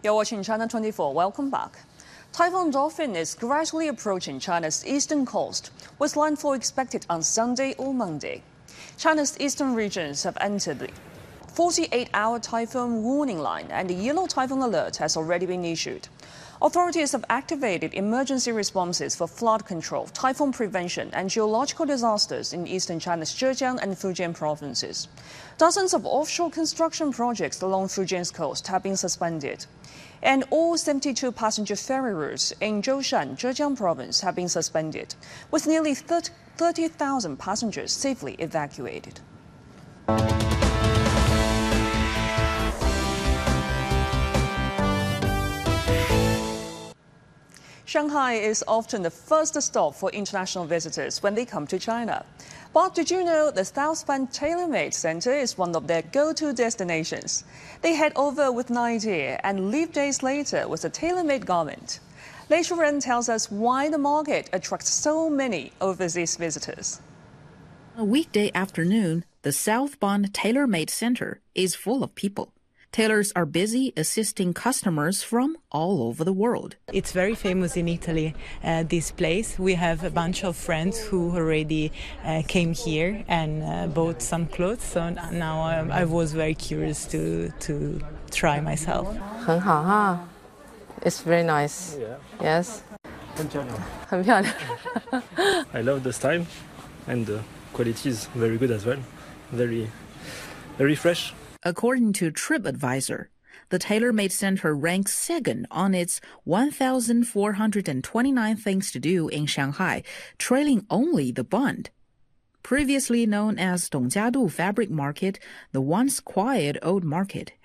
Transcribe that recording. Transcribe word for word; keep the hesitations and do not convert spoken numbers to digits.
You're watching China twenty-four. Welcome back. Typhoon Dolphin is gradually approaching China's eastern coast, with landfall expected on Sunday or Monday. China's eastern regions have entered the forty-eight hour typhoon warning line, and the yellow typhoon alert has already been issued. Authorities have activated emergency responses for flood control, typhoon prevention, and geological disasters in eastern China's Zhejiang and Fujian provinces. Dozens of offshore construction projects along Fujian's coast have been suspended. And all seventy-two passenger ferry routes in Zhoushan, Zhejiang province have been suspended, with nearly thirty thousand passengers safely evacuated. Shanghai is often the first stop for international visitors when they come to China. But did you know the Southban Tailor-Made Center is one of their go-to destinations? They head over with an idea and leave days later with a tailor-made garment. Lei Shuren tells us why the market attracts so many overseas visitors. A weekday afternoon, the Southban Tailor-Made Center is full of people. Tailors are busy assisting customers from all over the world. It's very famous in Italy, uh, this place. We have a bunch of friends who already uh, came here and uh, bought some clothes. So now I, I was very curious to, to try myself. 很好哈 It's very nice. Yeah. Yes. 很漂亮. 很漂亮. I love the style, and the quality is very good as well. Very, very fresh. According to TripAdvisor, the Tailor-Made Center ranks second on its one thousand four hundred twenty-nine things to do in Shanghai, trailing only the Bund. Previously known as Dongjiadu Fabric Market, the once quiet old market